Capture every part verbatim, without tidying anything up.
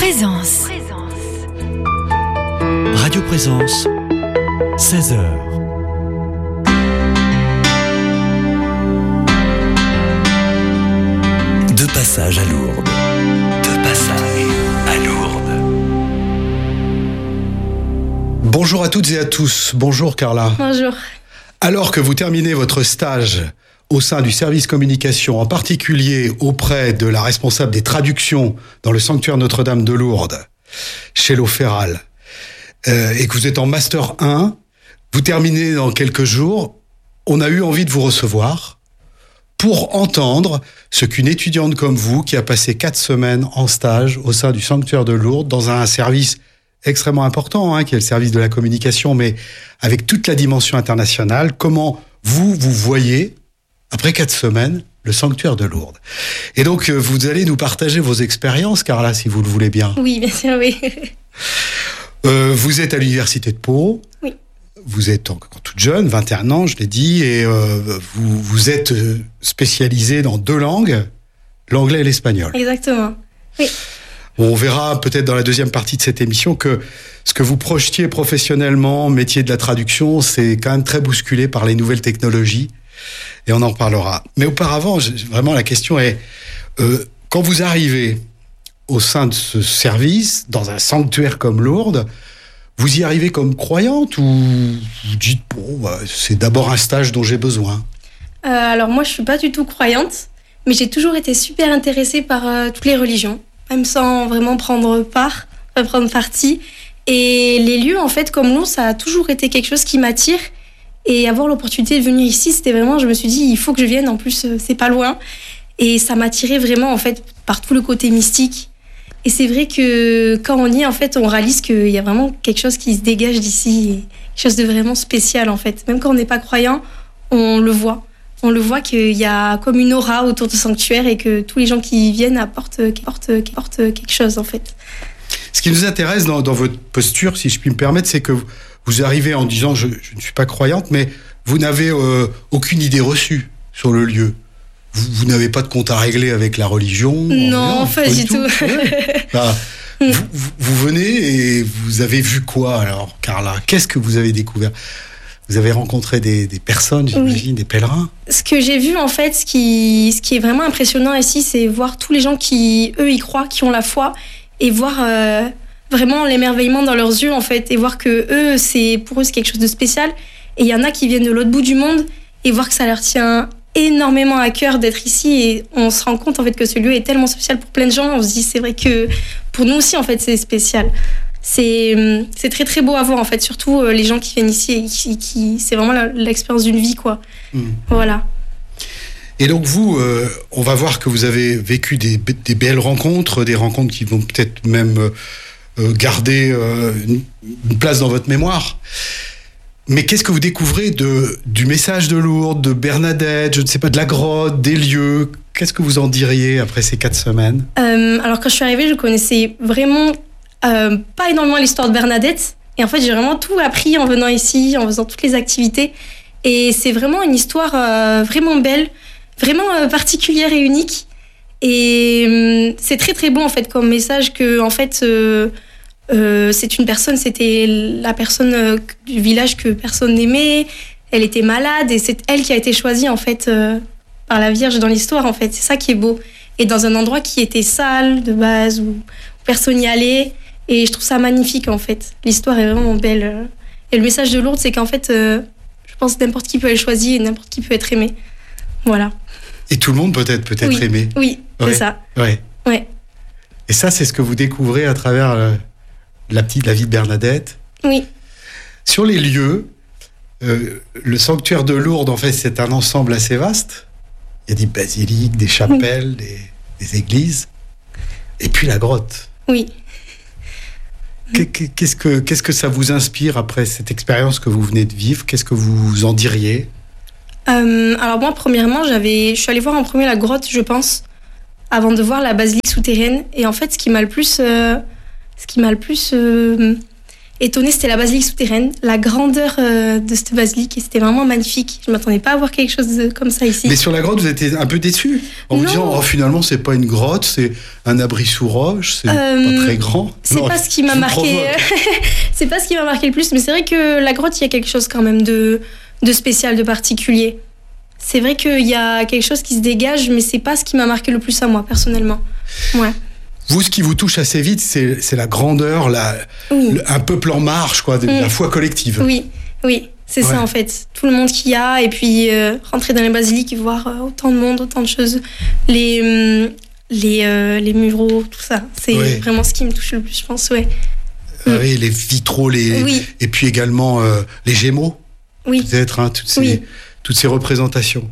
Présence. Radio Présence, seize heures. De passage à Lourdes. De passage à Lourdes. Bonjour à toutes et à tous. Bonjour Carla. Bonjour. Alors que vous terminez votre stage au sein du service communication, en particulier auprès de la responsable des traductions dans le sanctuaire Notre-Dame de Lourdes, chez l'Oféral, euh, et que vous êtes en Master un, vous terminez dans quelques jours, on a eu envie de vous recevoir pour entendre ce qu'une étudiante comme vous, qui a passé quatre semaines en stage au sein du sanctuaire de Lourdes, dans un service extrêmement important, hein, qui est le service de la communication, mais avec toute la dimension internationale, comment vous, vous voyez, après quatre semaines, le sanctuaire de Lourdes. Et donc, euh, vous allez nous partager vos expériences, Carla, si vous le voulez bien. Oui, bien sûr, oui. euh, vous êtes à l'université de Pau. Oui. Vous êtes encore toute jeune, vingt et un ans, je l'ai dit, et euh, vous, vous êtes spécialisée dans deux langues, l'anglais et l'espagnol. Exactement, oui. On verra peut-être dans la deuxième partie de cette émission que ce que vous projetiez professionnellement, métier de la traduction, c'est quand même très bousculé par les nouvelles technologies. Et on en reparlera. Mais auparavant, vraiment, la question est, euh, quand vous arrivez au sein de ce service, dans un sanctuaire comme Lourdes, vous y arrivez comme croyante ou vous dites, bon, bah, c'est d'abord un stage dont j'ai besoin? euh, Alors moi, je suis pas du tout croyante, mais j'ai toujours été super intéressée par euh, toutes les religions, même sans vraiment prendre part, euh, prendre parti. Et les lieux, en fait, comme Lourdes, ça a toujours été quelque chose qui m'attire. Et avoir l'opportunité de venir ici, c'était vraiment, je me suis dit, il faut que je vienne, en plus, c'est pas loin. Et ça m'attirait vraiment, en fait, par tout le côté mystique. Et c'est vrai que quand on y est, en fait, on réalise qu'il y a vraiment quelque chose qui se dégage d'ici, quelque chose de vraiment spécial, en fait. Même quand on n'est pas croyant, on le voit. On le voit qu'il y a comme une aura autour du sanctuaire et que tous les gens qui y viennent apportent, apportent, apportent quelque chose, en fait. Ce qui nous intéresse dans, dans votre posture, si je puis me permettre, c'est que vous, vous arrivez en disant je, je ne suis pas croyante, mais vous n'avez euh, aucune idée reçue sur le lieu. Vous, vous n'avez pas de compte à régler avec la religion? Non, non pas, pas du tout. tout. Ouais. Bah, vous, vous, vous venez et vous avez vu quoi alors, Carla? Qu'est-ce que vous avez découvert? Vous avez rencontré des, des personnes, j'imagine, oui. Des pèlerins? Ce que j'ai vu, en fait, ce qui, ce qui est vraiment impressionnant ici, c'est voir tous les gens qui, eux, y croient, qui ont la foi, et voir euh, vraiment l'émerveillement dans leurs yeux, en fait, et voir que eux, c'est, pour eux, c'est quelque chose de spécial. Et il y en a qui viennent de l'autre bout du monde, et voir que ça leur tient énormément à cœur d'être ici, et on se rend compte, en fait, que ce lieu est tellement spécial pour plein de gens. On se dit, c'est vrai que pour nous aussi, en fait, c'est spécial. C'est, c'est très, très beau à voir, en fait, surtout euh, les gens qui viennent ici, et qui, qui, c'est vraiment la, l'expérience d'une vie, quoi. Mmh. Voilà. Et donc vous, euh, on va voir que vous avez vécu des, des belles rencontres, des rencontres qui vont peut-être même euh, garder euh, une, une place dans votre mémoire. Mais qu'est-ce que vous découvrez de, du message de Lourdes, de Bernadette, je ne sais pas, de la grotte, des lieux? Qu'est-ce que vous en diriez après ces quatre semaines? euh, Alors quand je suis arrivée, je connaissais vraiment euh, pas énormément l'histoire de Bernadette. Et en fait, j'ai vraiment tout appris en venant ici, en faisant toutes les activités. Et c'est vraiment une histoire euh, vraiment belle, vraiment euh, particulière et unique. Et euh, c'est très très beau en fait comme message que en fait euh, euh, c'est une personne, c'était la personne euh, du village que personne n'aimait. Elle était malade et c'est elle qui a été choisie en fait euh, par la Vierge dans l'histoire en fait. C'est ça qui est beau. Et dans un endroit qui était sale de base où personne n'y allait. Et je trouve ça magnifique en fait. L'histoire est vraiment belle. Et le message de Lourdes, c'est qu'en fait, euh, je pense que n'importe qui peut être choisi et n'importe qui peut être aimé. Voilà. Et tout le monde peut être peut-être oui. aimé. Oui, ouais. C'est ça. Ouais. Ouais. Et ça, c'est ce que vous découvrez à travers euh, la petite, la vie de Bernadette. Oui. Sur les lieux, euh, le sanctuaire de Lourdes, en fait, c'est un ensemble assez vaste. Il y a des basiliques, des chapelles, oui. des, des églises, et puis la grotte. Oui. Qu'est-ce que, qu'est-ce que ça vous inspire après cette expérience que vous venez de vivre? Qu'est-ce que vous en diriez? euh, Alors moi, premièrement, j'avais, je suis allée voir en premier la grotte, je pense, avant de voir la basilique souterraine. Et en fait, ce qui m'a le plus, euh, ce qui m'a le plus euh, étonnée, c'était la basilique souterraine, la grandeur euh, de cette basilique, et c'était vraiment magnifique. Je m'attendais pas à voir quelque chose de, comme ça ici. Mais sur la grotte, vous étiez un peu déçu en vous Non. disant, oh, finalement, c'est pas une grotte, c'est un abri sous roche, c'est Euh, pas très grand. C'est Non, pas ce qui m'a je vous marqué. provoque. C'est pas ce qui m'a marqué le plus, mais c'est vrai que la grotte, il y a quelque chose quand même de, de spécial, de particulier. C'est vrai qu'il y a quelque chose qui se dégage, mais c'est pas ce qui m'a marqué le plus à moi, personnellement. Ouais. Vous, ce qui vous touche assez vite, c'est, c'est la grandeur, la, Oui. le- un peuple en marche, quoi, de, Mm. la foi collective. Oui, oui, c'est Ouais. ça en fait. Tout le monde qu'il y a, et puis euh, rentrer dans les basiliques et voir euh, autant de monde, autant de choses. Les, hum, les, euh, les muraux, tout ça. C'est Ouais. vraiment ce qui me touche le plus, je pense, ouais. Ah oui, les vitraux, les, Oui. et puis également euh, les Gémeaux, Oui, peut-être, hein, toutes, ces, Oui. toutes ces représentations.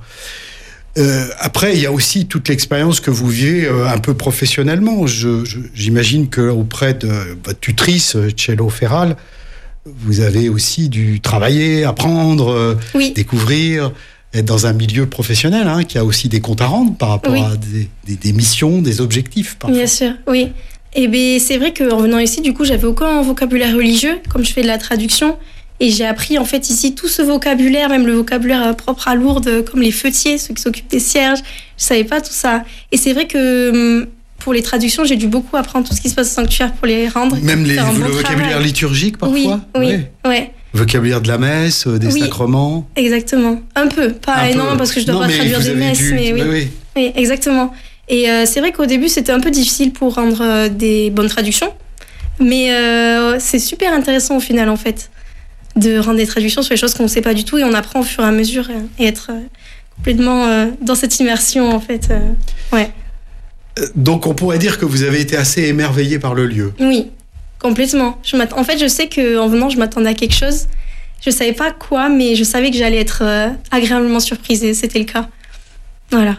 Euh, après, il y a aussi toute l'expérience que vous vivez euh, un peu professionnellement. Je, je- j'imagine que auprès de votre tutrice, euh, Cello Ferral, vous avez aussi dû travailler, apprendre, euh, oui. découvrir, être dans un milieu professionnel hein, qui a aussi des comptes à rendre par rapport Oui. à des, des- des missions, des objectifs. Parfois. Bien sûr, oui. Et ben c'est vrai qu'en venant ici, du coup, j'avais aucun vocabulaire religieux, comme je fais de la traduction. Et j'ai appris en fait ici tout ce vocabulaire, même le vocabulaire euh, propre à Lourdes, euh, comme les fêtiers, ceux qui s'occupent des cierges. Je savais pas tout ça. Et c'est vrai que hum, pour les traductions, j'ai dû beaucoup apprendre tout ce qui se passe au sanctuaire pour les rendre. Même les, faire un le bon vocabulaire travail. liturgique parfois. Oui, oui, Ouais. ouais, Vocabulaire de la messe, euh, des Oui. sacrements. exactement. Un peu, pas Un peu. énormément parce que je dois Non, pas mais traduire vous des avez messes, dû- mais oui. oui, oui. Oui, exactement. Et euh, c'est vrai qu'au début, c'était un peu difficile pour rendre euh, des bonnes traductions. Mais euh, c'est super intéressant au final, en fait, de rendre des traductions sur les choses qu'on ne sait pas du tout. Et on apprend au fur et à mesure euh, et être euh, complètement euh, dans cette immersion, en fait. euh, ouais. Euh, Donc on pourrait dire que vous avez été assez émerveillé par le lieu. Oui, complètement. Je m'att- en fait, je sais qu'en venant, je m'attendais à quelque chose. Je ne savais pas quoi, mais je savais que j'allais être euh, agréablement surprise. Et c'était le cas. Voilà.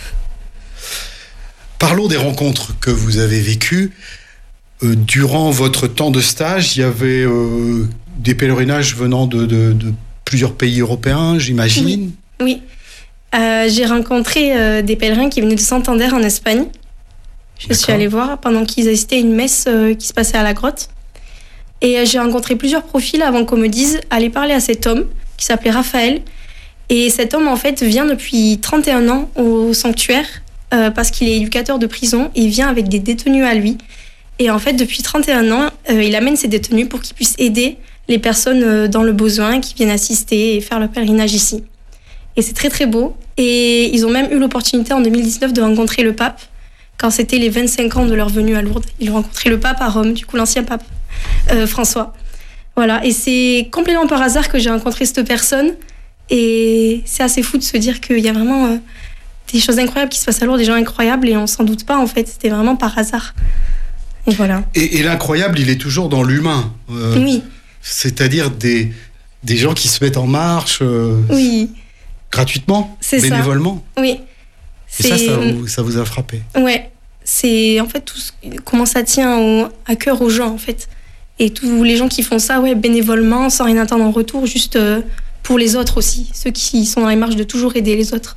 Parlons des rencontres que vous avez vécues. Euh, durant votre temps de stage, il y avait euh, des pèlerinages venant de, de- de plusieurs pays européens, j'imagine. Oui. Euh, j'ai rencontré euh, des pèlerins qui venaient de Santander en Espagne. Je suis D'accord. allée voir pendant qu'ils assistaient à une messe euh, qui se passait à la grotte. Et euh, j'ai rencontré plusieurs profils avant qu'on me dise allez parler à cet homme qui s'appelait Raphaël. Et cet homme, en fait, vient depuis trente et un ans au sanctuaire euh, parce qu'il est éducateur de prison et il vient avec des détenus à lui. Et en fait, depuis trente et un ans, euh, il amène ces détenus pour qu'ils puissent aider les personnes euh, dans le besoin qui viennent assister et faire le pèlerinage ici. Et c'est très très beau. Et ils ont même eu l'opportunité en deux mille dix-neuf de rencontrer le pape quand c'était les vingt-cinq ans de leur venue à Lourdes. Ils ont rencontré le pape à Rome, du coup l'ancien pape euh, François. Voilà, et c'est complètement par hasard que j'ai rencontré cette personne. Et c'est assez fou de se dire qu'il y a vraiment euh, des choses incroyables qui se passent à Lourdes, des gens incroyables, et on s'en doute pas en fait. C'était vraiment par hasard. Et voilà. Et, et l'incroyable, il est toujours dans l'humain. Euh, Oui, C'est-à-dire des, des gens qui se mettent en marche euh, oui, gratuitement, C'est ça. bénévolement. oui. Et ça, ça vous, ça vous a frappé. Ouais, c'est en fait tout ce- comment ça tient au- à cœur aux gens en fait. Et tous les gens qui font ça, ouais, bénévolement, sans rien attendre en retour, juste euh, pour les autres aussi, ceux qui sont dans les marches de toujours aider les autres.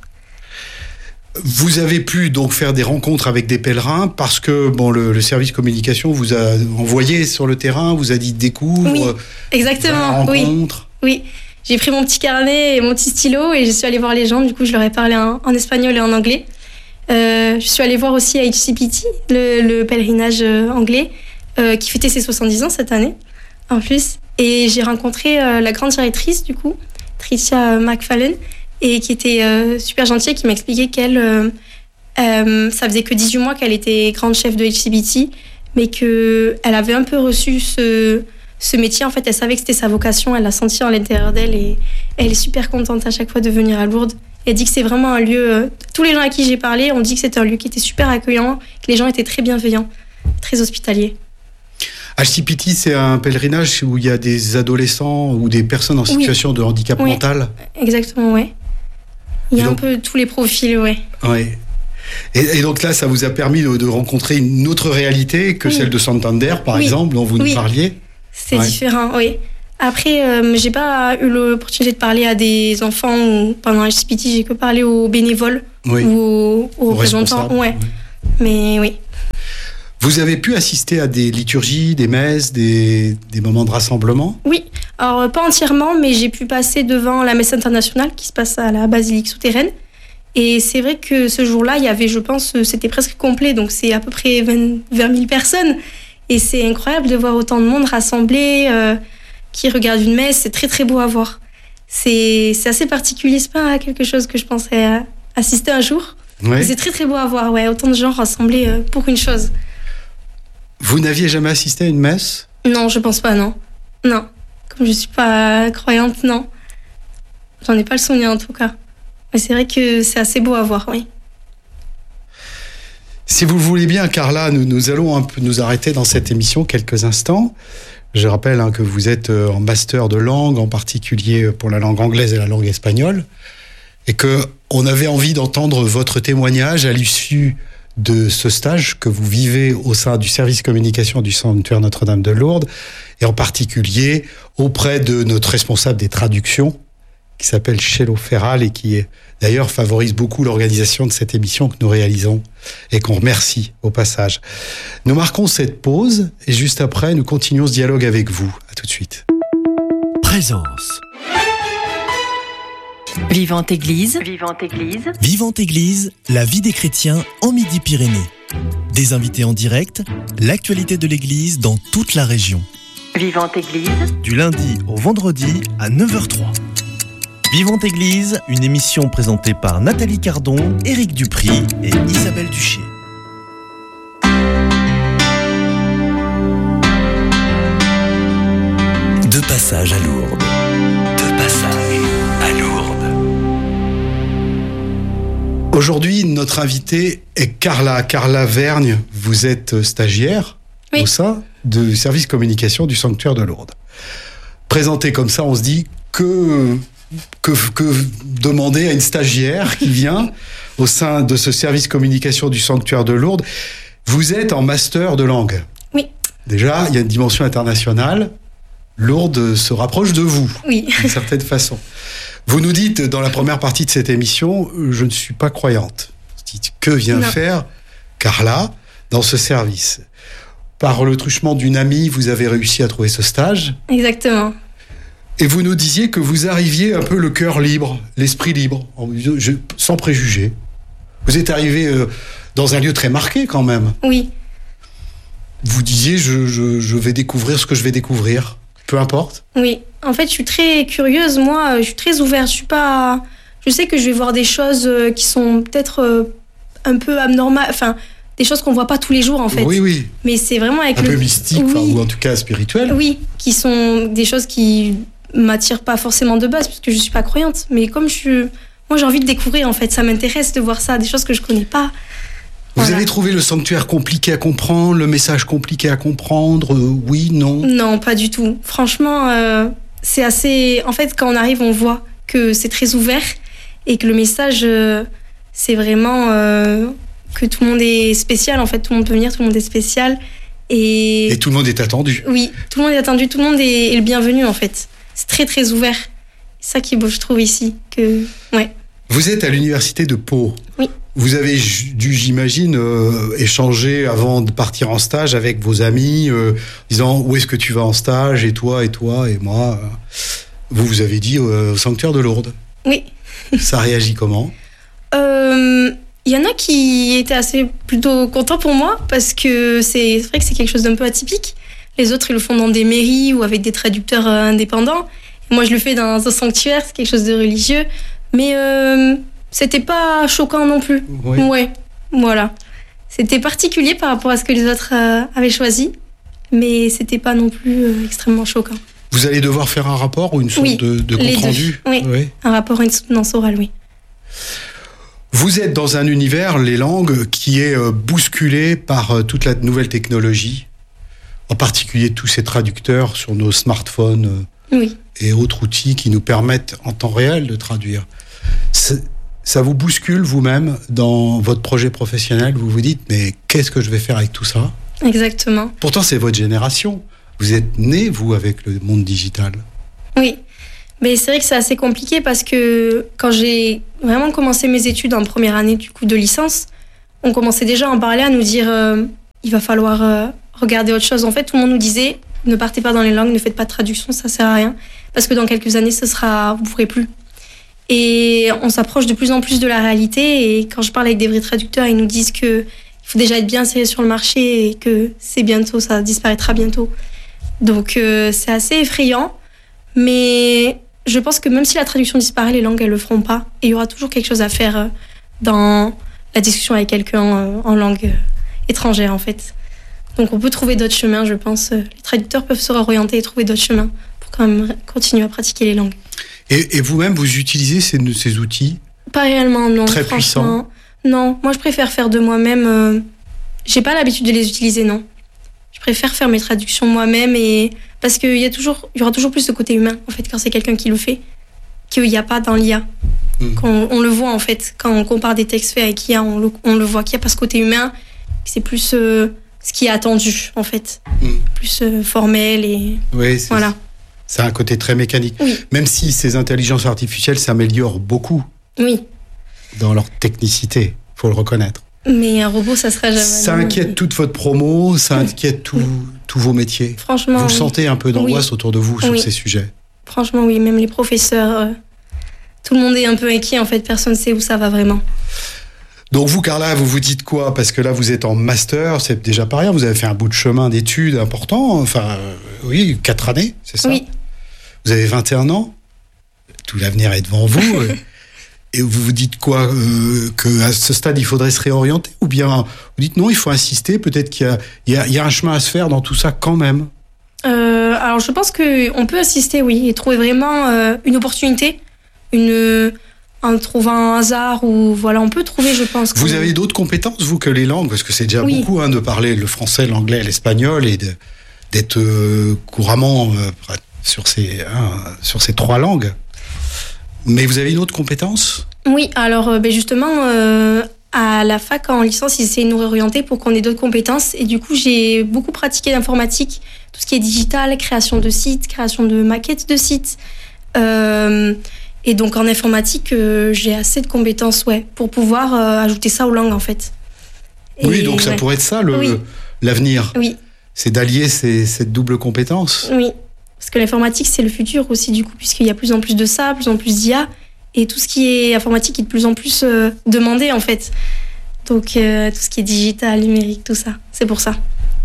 Vous avez pu donc faire des rencontres avec des pèlerins parce que bon, le, le service communication vous a envoyé sur le terrain, vous a dit découvre, Oui, euh, exactement, oui, rencontre. oui. J'ai pris mon petit carnet et mon petit stylo et je suis allée voir les gens. Du coup, je leur ai parlé en, en espagnol et en anglais. Euh, je suis allée voir aussi H C P T, le, le pèlerinage euh, anglais, euh, qui fêtait ses soixante-dix ans cette année, en plus. Et j'ai rencontré euh, la grande directrice, du coup, Tricia McFallen, et qui était euh, super gentille, qui m'expliquait qu'elle, euh, euh, ça faisait que dix-huit mois qu'elle était grande chef de H C P T, mais qu'elle avait un peu reçu ce, ce métier. En fait, elle savait que c'était sa vocation, elle l'a senti à l'intérieur d'elle, et elle est super contente à chaque fois de venir à Lourdes. Elle dit que c'est vraiment un lieu... euh, tous les gens à qui j'ai parlé ont dit que c'était un lieu qui était super accueillant, que les gens étaient très bienveillants, très hospitaliers. H C P T, c'est un pèlerinage où il y a des adolescents ou des personnes en Oui. situation de handicap Oui. mental. Exactement, ouais. Il y a Et un donc- peu tous les profils, ouais. Ouais. Et, et donc là, ça vous a permis de, de rencontrer une autre réalité que Oui. celle de Santander, par Oui. exemple, dont vous nous Oui. parliez. C'est Ouais. différent, oui. Après, euh, j'ai pas eu l'opportunité de parler à des enfants ou pendant H C P T, j'ai que parlé aux bénévoles Oui. ou aux, aux Aux représentants. responsables. Ouais. Oui. Mais oui. Vous avez pu assister à des liturgies, des messes, des, des moments de rassemblement ? Oui, alors euh, pas entièrement, mais j'ai pu passer devant la messe internationale qui se passe à la basilique souterraine. Et c'est vrai que ce jour-là, il y avait, je pense, c'était presque complet, donc c'est à peu près vingt, vingt mille personnes. Et c'est incroyable de voir autant de monde rassemblé, euh, qui regarde une messe, c'est très très beau à voir. C'est, c'est assez particulier, c'est pas quelque chose que je pensais euh, assister un jour. Ouais. C'est très très beau à voir, ouais, autant de gens rassemblés euh, pour une chose. Vous n'aviez jamais assisté à une messe ? Non, je pense pas, non. Non. Comme je suis pas croyante, non. J'en ai pas le souvenir, en tout cas. Mais c'est vrai que c'est assez beau à voir, oui. Si vous le voulez bien, Carla, nous, nous allons un peu nous arrêter dans cette émission quelques instants. Je rappelle hein, que vous êtes en master de langue, en particulier pour la langue anglaise et la langue espagnole, et qu'on avait envie d'entendre votre témoignage à l'issue de ce stage que vous vivez au sein du service communication du Sanctuaire Notre-Dame de Lourdes, et en particulier auprès de notre responsable des traductions, qui s'appelle Chelo Ferral, et qui d'ailleurs favorise beaucoup l'organisation de cette émission que nous réalisons, et qu'on remercie au passage. Nous marquons cette pause, et juste après, nous continuons ce dialogue avec vous. À tout de suite. Présence. Vivante Église. Vivante Église. Vivante Église, la vie des chrétiens en Midi-Pyrénées. Des invités en direct, l'actualité de l'Église dans toute la région. Vivante Église. Du lundi au vendredi à neuf heures zéro trois. Vivante Église, une émission présentée par Nathalie Cardon, Éric Dupry et Isabelle Duché. De passage à Lourdes. De passage à Lourdes. Aujourd'hui, notre invitée est Carla. Carla Vergne, vous êtes stagiaire oui. au sein du service communication du Sanctuaire de Lourdes. Présentée comme ça, on se dit que, que, que demander à une stagiaire qui vient au sein de ce service communication du Sanctuaire de Lourdes. Vous êtes en master de langue. Oui. Déjà, il y a une dimension internationale. Lourdes se rapproche de vous, oui. d'une certaine façon. Vous nous dites, dans la première partie de cette émission, je ne suis pas croyante. Vous dites, que vient non. faire Carla dans ce service ? Par le truchement d'une amie, vous avez réussi à trouver ce stage. Exactement. Et vous nous disiez que vous arriviez un peu le cœur libre, l'esprit libre, sans préjugés. Vous êtes arrivé dans un lieu très marqué quand même. Oui. Vous disiez, je, je, je vais découvrir ce que je vais découvrir. Peu importe. Oui, en fait, je suis très curieuse. Moi, je suis très ouverte. Je suis pas. Je sais que je vais voir des choses qui sont peut-être un peu abnormales. Enfin, des choses qu'on voit pas tous les jours, en fait. Oui, oui. Mais c'est vraiment avec un le. peu mystique, oui. ou en tout cas spirituel. Oui, qui sont des choses qui m'attirent pas forcément de base, parce que je suis pas croyante. Mais comme je suis, moi, j'ai envie de découvrir. En fait, ça m'intéresse de voir ça, des choses que je connais pas. Vous Voilà. avez trouvé le sanctuaire compliqué à comprendre, le message compliqué à comprendre, euh, oui, non ? Non, pas du tout. Franchement, euh, c'est assez... En fait, quand on arrive, on voit que c'est très ouvert et que le message, euh, c'est vraiment euh, que tout le monde est spécial. En fait, tout le monde peut venir, tout le monde est spécial. Et, et tout le monde est attendu. Oui, tout le monde est attendu, tout le monde est, est le bienvenu, en fait. C'est très, très ouvert. C'est ça qui est beau, je trouve, ici. Que... Ouais. Vous êtes à l'université de Pau. Oui. Vous avez dû, j'imagine, euh, échanger avant de partir en stage avec vos amis, euh, disant où est-ce que tu vas en stage, et toi, et toi, et moi. Vous vous avez dit euh, au Sanctuaire de Lourdes. Oui. Ça réagit comment ? Euh, y en a qui étaient assez plutôt contents pour moi, parce que c'est, c'est vrai que c'est quelque chose d'un peu atypique. Les autres, ils le font dans des mairies ou avec des traducteurs indépendants. Et moi, je le fais dans un sanctuaire, c'est quelque chose de religieux. Mais euh, c'était pas choquant non plus. Oui. Ouais, voilà. C'était particulier par rapport à ce que les autres euh, avaient choisi, mais c'était pas non plus euh, extrêmement choquant. Vous allez devoir faire un rapport ou une sorte oui, de, de les compte-rendu ? deux. Oui. oui, un rapport et une soutenance orale, oui. Vous êtes dans un univers, les langues, qui est euh, bousculé par euh, toute la nouvelle technologie, en particulier tous ces traducteurs sur nos smartphones euh, oui. et autres outils qui nous permettent en temps réel de traduire. C'est, ça vous bouscule vous-même dans votre projet professionnel ? Vous vous dites, mais qu'est-ce que je vais faire avec tout ça ? Exactement. Pourtant, c'est votre génération. Vous êtes né, vous, avec le monde digital. Oui, mais c'est vrai que c'est assez compliqué parce que quand j'ai vraiment commencé mes études en première année du coup de licence, on commençait déjà à en parler, à nous dire euh, il va falloir euh, regarder autre chose. En fait, tout le monde nous disait, ne partez pas dans les langues, ne faites pas de traduction, ça sert à rien. Parce que dans quelques années, ce sera, vous ne pourrez plus. Et on s'approche de plus en plus de la réalité. Et quand je parle avec des vrais traducteurs, ils nous disent qu'il faut déjà être bien serré sur le marché et que c'est bientôt, ça disparaîtra bientôt. Donc euh, c'est assez effrayant. Mais je pense que même si la traduction disparaît, les langues, elles ne le feront pas. Et il y aura toujours quelque chose à faire euh, dans la discussion avec quelqu'un euh, en langue euh, étrangère, en fait. Donc on peut trouver d'autres chemins, je pense. Les traducteurs peuvent se réorienter et trouver d'autres chemins pour quand même continuer à pratiquer les langues. Et, et vous-même, vous utilisez ces, ces outils ? Pas réellement, non. Très puissants. Non, moi je préfère faire de moi-même. Euh, j'ai pas l'habitude de les utiliser, non. Je préfère faire mes traductions moi-même et parce qu'il y a toujours, il y aura toujours plus de côté humain en fait quand c'est quelqu'un qui le fait qu'il n'y a pas dans l'I A. Mmh. On, on le voit en fait quand on compare des textes faits avec I A, on le, on le voit qu'il n'y a pas ce côté humain. C'est plus euh, ce qui est attendu en fait, mmh. plus euh, formel et oui, c'est, voilà. C'est un côté très mécanique. Oui. Même si ces intelligences artificielles s'améliorent beaucoup. Oui. Dans leur technicité, faut le reconnaître. Mais un robot, ça sera jamais. Ça inquiète toute votre promo, ça inquiète tout, oui. tous vos métiers. Franchement, vous oui. sentez un peu d'angoisse oui. autour de vous sur oui. ces sujets. Franchement, oui, même les professeurs, euh, tout le monde est un peu inquiet. En fait, personne ne sait où ça va vraiment. Donc vous, Carla, vous vous dites quoi ? Parce que là, vous êtes en master, c'est déjà pas rien. Vous avez fait un bout de chemin d'études important. Enfin, euh, oui, quatre années, c'est ça ? Oui. Vous avez vingt et un ans. Tout l'avenir est devant vous. Et vous vous dites quoi euh, qu'à ce stade, il faudrait se réorienter ? Ou bien vous dites non, il faut insister, peut-être qu'il y a, il y a, il y a un chemin à se faire dans tout ça quand même ? euh, Alors, je pense qu'on peut insister, oui, et trouver vraiment euh, une opportunité, une, en trouvant un hasard, ou voilà, on peut trouver, je pense. Vous avez d'autres compétences, vous, que les langues ? Parce que c'est déjà oui. beaucoup hein, de parler le français, l'anglais, l'espagnol, et de, d'être euh, couramment euh, sur, ces, hein, sur ces trois langues. Mais vous avez une autre compétence ? Oui, alors euh, ben justement, euh, à la fac, en licence, ils essaient de nous réorienter pour qu'on ait d'autres compétences. Et du coup, j'ai beaucoup pratiqué l'informatique, tout ce qui est digital, création de sites, création de maquettes de sites. Euh, et donc, en informatique, euh, j'ai assez de compétences ouais, pour pouvoir euh, ajouter ça aux langues, en fait. Et, oui, donc ça ouais. pourrait être ça, le, oui. l'avenir. Oui. C'est d'allier ces, cette double compétence. Oui. Parce que l'informatique, c'est le futur aussi, du coup, puisqu'il y a plus en plus de ça, plus en plus d'I A, et tout ce qui est informatique est de plus en plus euh, demandé, en fait. Donc, euh, tout ce qui est digital, numérique, tout ça, c'est pour ça.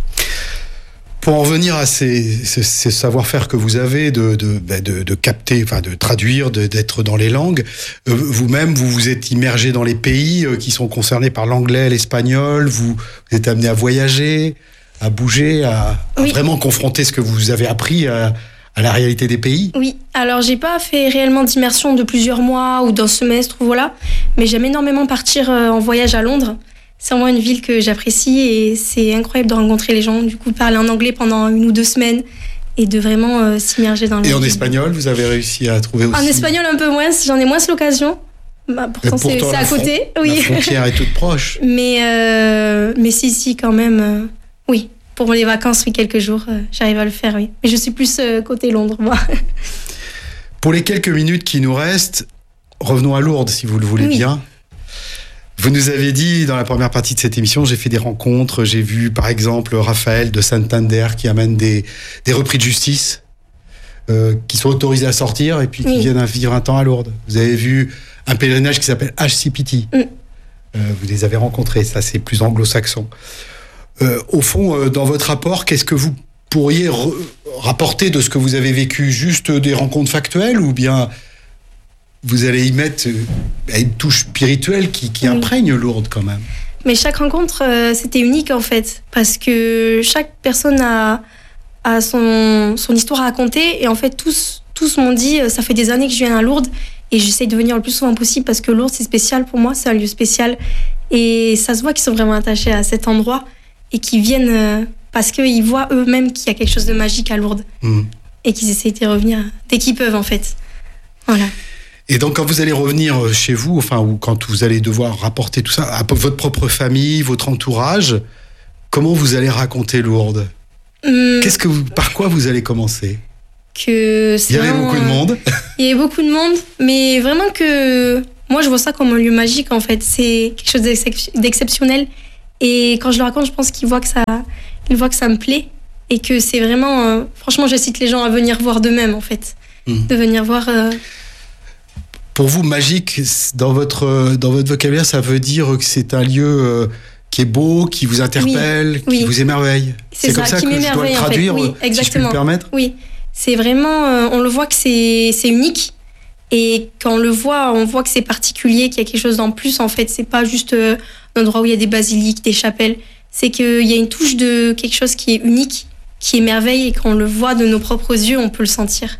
Pour en revenir à ces, ces, ces savoir-faire que vous avez de, de, de, de capter, enfin de traduire, de, d'être dans les langues, euh, vous-même, vous vous êtes immergé dans les pays euh, qui sont concernés par l'anglais, l'espagnol, vous, vous êtes amené à voyager, à bouger, à, à oui. vraiment confronter ce que vous avez appris à, à la réalité des pays ? Oui, alors j'ai pas fait réellement d'immersion de plusieurs mois ou d'un semestre, voilà, mais j'aime énormément partir en voyage à Londres. C'est vraiment une ville que j'apprécie et c'est incroyable de rencontrer les gens, du coup parler en anglais pendant une ou deux semaines et de vraiment euh, s'immerger dans le Et en espagnol, vous avez réussi à trouver aussi ? En espagnol un peu moins, j'en ai moins l'occasion. Bah, pourtant, c'est, c'est à côté. Fron- oui. La frontière est toute proche. Mais, euh, mais si, si, quand même, euh, oui. Pour les vacances, oui, quelques jours, euh, j'arrive à le faire, oui. Mais je suis plus euh, côté Londres, moi. Pour les quelques minutes qui nous restent, revenons à Lourdes, si vous le voulez oui. bien. Vous nous avez dit, dans la première partie de cette émission, j'ai fait des rencontres, j'ai vu, par exemple, Raphaël de Santander qui amène des, des repris de justice, euh, qui sont autorisés à sortir et puis qui oui. viennent à vivre un temps à Lourdes. Vous avez vu un pèlerinage qui s'appelle H C P T. Mm. Euh, vous les avez rencontrés, ça c'est plus anglo-saxon. Euh, au fond, euh, dans votre rapport, qu'est-ce que vous pourriez re- rapporter de ce que vous avez vécu ? Juste des rencontres factuelles ou bien vous allez y mettre euh, une touche spirituelle qui, qui oui. imprègne Lourdes quand même ? Mais chaque rencontre, euh, c'était unique en fait, parce que chaque personne a, a son, son histoire à raconter et en fait tous, tous m'ont dit euh, ça fait des années que je viens à Lourdes et j'essaye de venir le plus souvent possible parce que Lourdes c'est spécial pour moi, c'est un lieu spécial et ça se voit qu'ils sont vraiment attachés à cet endroit. Et qui viennent euh, parce qu'ils voient eux-mêmes qu'il y a quelque chose de magique à Lourdes. Mmh. Et qu'ils essaient de revenir dès qu'ils peuvent, en fait. Voilà. Et donc, quand vous allez revenir chez vous, enfin, ou quand vous allez devoir rapporter tout ça à votre propre famille, votre entourage, comment vous allez raconter Lourdes ? mmh. Qu'est-ce que vous, par quoi vous allez commencer ? Que c'est Il y avait beaucoup de monde. Il y avait beaucoup de monde, mais vraiment que... Moi, je vois ça comme un lieu magique, en fait. C'est quelque chose d'exceptionnel. Et quand je le raconte, je pense qu'ils voient que ça, ils voient que ça me plaît et que c'est vraiment, euh, franchement, j'incite les gens à venir voir d'eux-mêmes en fait, mmh. de venir voir. Euh... Pour vous, magique, dans votre dans votre vocabulaire, ça veut dire que c'est un lieu euh, qui est beau, qui vous interpelle, oui. qui oui. vous émerveille. C'est, c'est ça, comme ça qui que je dois le traduire, en fait. Oui, exactement. Si je peux me permettre. Oui, c'est vraiment, euh, on le voit que c'est c'est unique. Et quand on le voit, on voit que c'est particulier, qu'il y a quelque chose en plus, en fait. C'est pas juste euh, un endroit où il y a des basiliques, des chapelles. C'est qu'il y a une touche de quelque chose qui est unique, qui émerveille, et quand on le voit de nos propres yeux, on peut le sentir.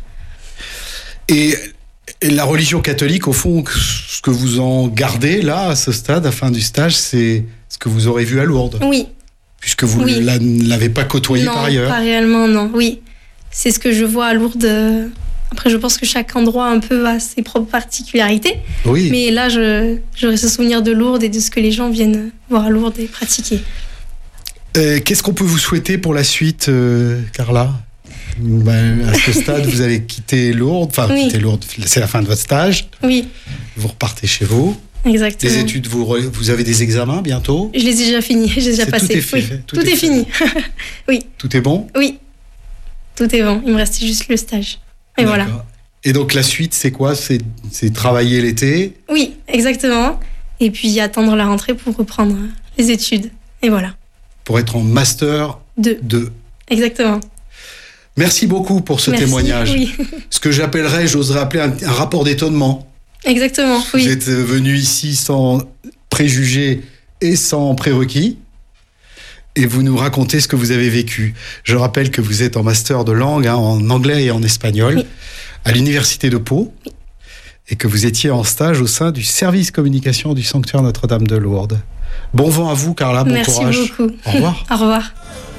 Et, et la religion catholique, au fond, ce que vous en gardez, là, à ce stade, à la fin du stage, c'est ce que vous aurez vu à Lourdes. Oui. Puisque vous oui. ne l'avez pas côtoyé non, par ailleurs. Non, pas réellement, non. Oui. C'est ce que je vois à Lourdes... Euh... Après, je pense que chaque endroit un peu a ses propres particularités. Oui. Mais là, je, j'aurais ce souvenir de Lourdes et de ce que les gens viennent voir à Lourdes et pratiquer. Euh, qu'est-ce qu'on peut vous souhaiter pour la suite, euh, Carla ? Ben, à ce stade, vous allez quitter Lourdes. Enfin, oui. quitter Lourdes, c'est la fin de votre stage. Oui. Vous repartez chez vous. Exactement. Les études, vous, vous avez des examens bientôt ? Je les ai déjà finis, je les ai déjà passés. Tout est fait. Oui. Tout, tout est, est fini. Oui. Tout est bon ? Oui. Tout est bon. Il me restait juste le stage. Et D'accord. voilà. Et donc la suite, c'est quoi ? c'est, c'est travailler l'été ? Oui, exactement. Et puis attendre la rentrée pour reprendre les études. Et voilà. Pour être en master deux. deux. Exactement. Merci beaucoup pour ce Merci, témoignage. Oui. Ce que j'appellerais, j'oserais appeler un, un rapport d'étonnement. Exactement, oui. Vous êtes venu ici sans préjugés et sans prérequis. Et vous nous racontez ce que vous avez vécu. Je rappelle que vous êtes en master de langue, hein, en anglais et en espagnol, oui. à l'université de Pau, oui. et que vous étiez en stage au sein du service communication du sanctuaire Notre-Dame de Lourdes. Bon vent à vous, Carla, bon Merci courage. Merci beaucoup. Au revoir. Au revoir.